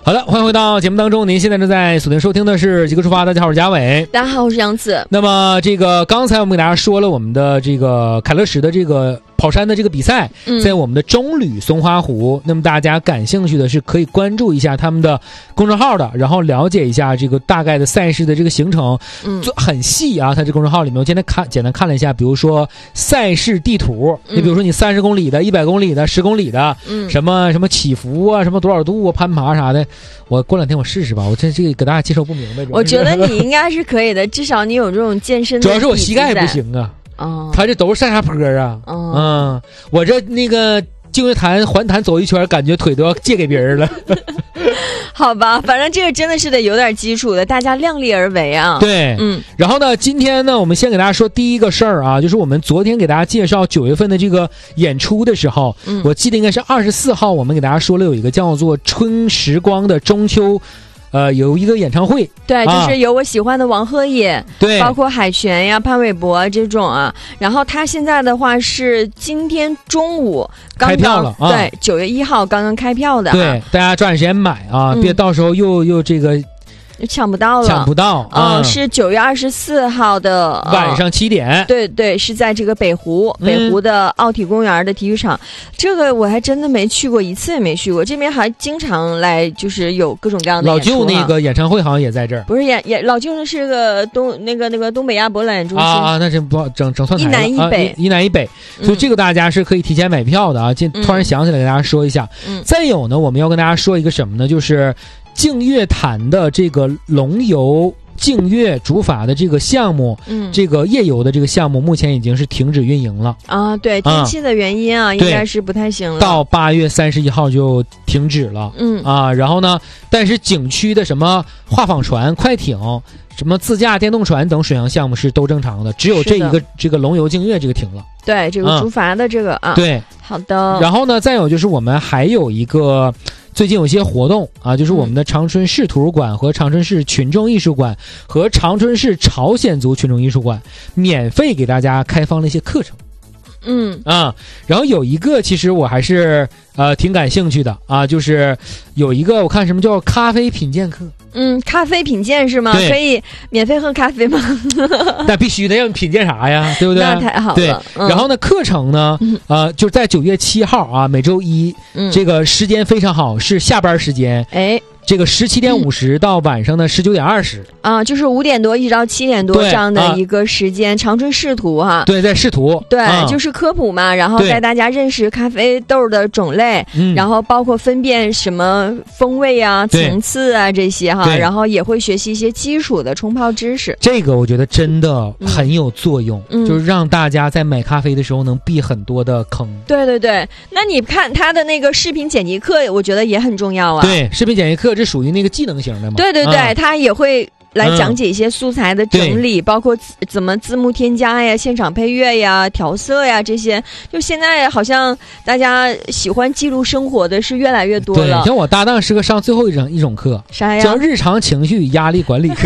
好的，欢迎回到节目当中。您现在正在锁定收听的是极客出发，大家好，我是嘉伟。 大家好，我是杨子。 那么这个刚才我们给大家说了我们的这个凯乐石的这个跑山的这个比赛，在我们的中旅松花湖。那么大家感兴趣的是可以关注一下他们的公众号的，然后了解一下这个大概的赛事的这个行程，很细啊。他这公众号里面我今天简单看了一下，比如说赛事地图，你比如说你30公里的、100公里的、10公里的，什么起伏啊，什么多少度啊，攀爬啥的。我过两天我试试吧，我这个给大家介绍不明白。 我觉得你应该是可以的，至少你有这种健身的。 主要是我膝盖不行啊。他这都是上下坡啊。我这那个净月潭环潭走一圈，感觉腿都要借给别人了。 好吧，反正这个真的是得有点基础的，大家量力而为啊。 对，然后呢，今天呢，我们先给大家说第一个事儿啊，就是我们昨天给大家介绍9月份的这个演出的时候，我记得应该是24号，我们给大家说了有一个叫做春时光的中秋。有一个演唱会， 对，就是有我喜欢的王鹤野， 对， 包括海泉呀、潘玮柏这种啊。然后他现在的话是今天中午刚开票了， 对，9月1号刚刚开票的， 对，大家抓紧时间买啊，别到时候又这个。 抢不到了，是9月24号的晚上7点， 对，是在这个北湖的奥体公园的体育场。这个我还真的没去过，一次也没去过。这边还经常来，就是有各种各样的老舅那个演唱会好像也在这儿， 不是老舅是个东北亚博览中心啊，那是不整算台一南一北， 一南一北，所以这个大家是可以提前买票的啊。突然想起来跟大家说一下，再有呢，我们要跟大家说一个什么呢？就是净月潭的这个龙游净月竹筏的这个项目，这个夜游的这个项目目前已经是停止运营了啊。对，天气的原因啊，应该是不太行了。 到8月31号就停止了，然后呢，但是景区的什么画舫船、快艇、什么自驾电动船等水上项目是都正常的，只有这个龙游净月这个停了。 对，这个竹筏的这个啊， 对， 好的。 然后呢，再有就是我们还有一个。最近有些活动啊，就是我们的长春市图书馆和长春市群众艺术馆和长春市朝鲜族群众艺术馆免费给大家开放了一些课程。然后有一个其实我还是挺感兴趣的啊，就是有一个我看什么叫咖啡品鉴课。 咖啡品鉴是吗？可以免费喝咖啡吗？ 那必须的，要品鉴啥呀？对不对？ 那太好了。 对，然后呢，课程呢，就在9月7号啊，每周一，这个时间非常好，是下班时间。这个17点50到晚上的19点20 啊，就是5点多一直到7点多这样的一个时间。长春视图哈， 对，在视图， 对，就是科普嘛，然后带大家认识咖啡豆的种类，然后包括分辨什么风味啊、层次啊这些哈，然后也会学习一些基础的冲泡知识。 这个我觉得真的很有作用，就是让大家在买咖啡的时候能避很多的坑。 对，那你看他的那个视频剪辑课，我觉得也很重要啊。 对，视频剪辑课这属于那个技能型的嘛？ 对，他也会来讲解一些素材的整理，包括怎么字幕添加呀、现场配乐呀、调色呀这些。就现在好像大家喜欢记录生活的是越来越多了。 对，像我搭档适合上最后一种课， 啥呀？ 叫日常情绪压力管理课。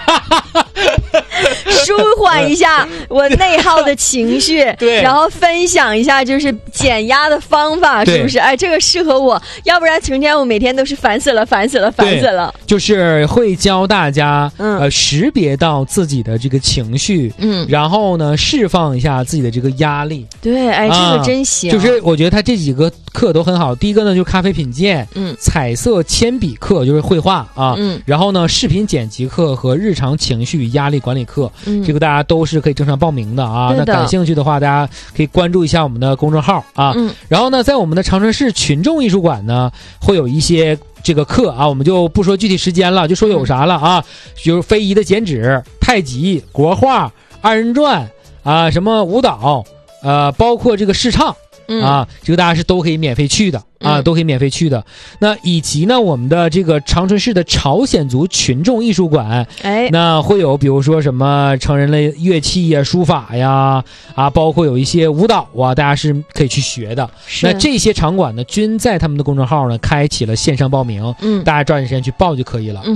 舒缓一下我内耗的情绪， 对， 然后分享一下就是减压的方法，是不是？这个适合我，要不然成天我每天都是烦死了。 就是会教大家识别到自己的这个情绪，然后呢释放一下自己的这个压力。 对，这个真行。 就是我觉得他这几个课都很好。第一个呢就是咖啡品鉴，彩色铅笔课就是绘画啊，然后呢视频剪辑课和日常情绪压力管理课。这个大家都是可以正常报名的啊。那感兴趣的话，大家可以关注一下我们的公众号啊。然后呢，在我们的长春市群众艺术馆呢，会有一些这个课啊，我们就不说具体时间了，就说有啥了啊，就是非遗的剪纸、太极、国画、2人转啊，什么舞蹈，包括这个试唱。这个大家是都可以免费去的啊，都可以免费去的。那以及呢，我们的这个长春市的朝鲜族群众艺术馆，那会有比如说什么成人类乐器呀、书法呀，包括有一些舞蹈啊，大家是可以去学的。那这些场馆呢，均在他们的公众号呢开启了线上报名，大家抓紧时间去报就可以了。